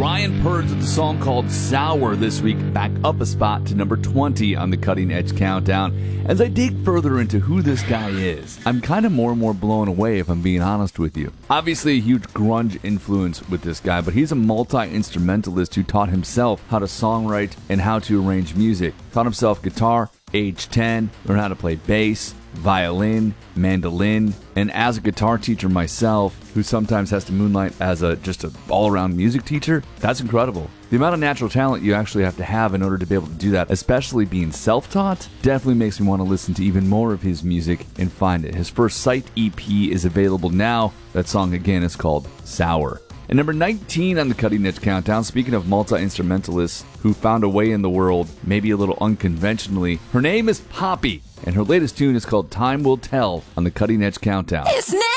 Ryan Purds with a song called Sour this week, back up a spot to number 20 on the Cutting Edge Countdown. As I dig further into who this guy is, I'm kind of more and more blown away, if I'm being honest with you. Obviously a huge grunge influence with this guy, but he's a multi-instrumentalist who taught himself how to songwrite and how to arrange music. Taught himself guitar, age 10, learned how to play bass, violin, mandolin, and as a guitar teacher myself, who sometimes has to moonlight as just an all-around music teacher, that's incredible. The amount of natural talent you actually have to have in order to be able to do that, especially being self-taught, definitely makes me want to listen to even more of his music and find it. His first Sight EP is available now. That song again is called Sour. And number 19 on the Cutting Edge Countdown, speaking of multi-instrumentalists who found a way in the world, maybe a little unconventionally, her name is Poppy, and her latest tune is called Time Will Tell on the Cutting Edge Countdown. It's